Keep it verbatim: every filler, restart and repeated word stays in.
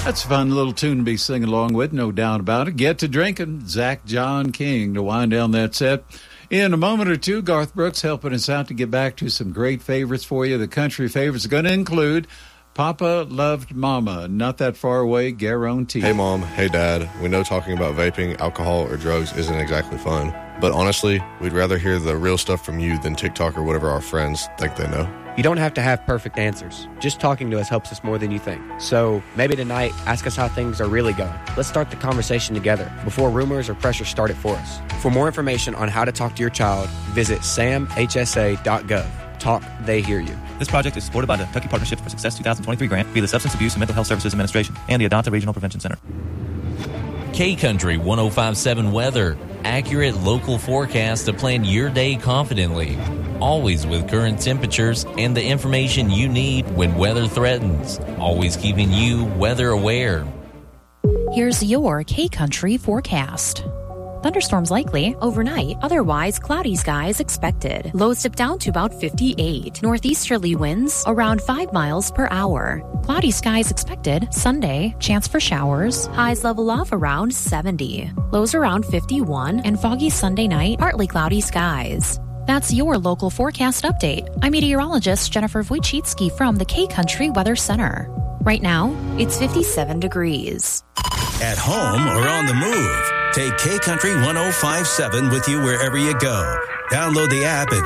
That's a fun little tune to be singing along with, no doubt about it. Get to Drinking, Zach John King to wind down that set. In a moment or two, Garth Brooks helping us out to get back to some great favorites for you. The country favorites are going to include Papa Loved Mama, Not That Far Away, Guarantee. Hey, Mom. Hey, Dad. We know talking about vaping, alcohol, or drugs isn't exactly fun. But honestly, we'd rather hear the real stuff from you than TikTok or whatever our friends think they know. You don't have to have perfect answers. Just talking to us helps us more than you think. So maybe tonight, ask us how things are really going. Let's start the conversation together before rumors or pressure start it for us. For more information on how to talk to your child, visit sam h s a dot gov. Talk, they hear you. This project is supported by the Kentucky Partnership for Success twenty twenty-three grant via the Substance Abuse and Mental Health Services Administration and the Adonta Regional Prevention Center. K-Country one oh five point seven weather. Accurate local forecast to plan your day confidently. Always with current temperatures and the information you need when weather threatens. Always keeping you weather aware. Here's your K-Country forecast. Thunderstorms likely overnight, otherwise cloudy skies expected. Lows dip down to about fifty-eight. Northeasterly winds around five miles per hour. Cloudy skies expected Sunday, chance for showers. Highs level off around seventy. Lows around fifty-one and foggy Sunday night, partly cloudy skies. That's your local forecast update. I'm meteorologist Jennifer Wojcicki from the K-Country Weather Center. Right now, it's fifty-seven degrees. At home or on the move, take K-Country one oh five point seven with you wherever you go. Download the app at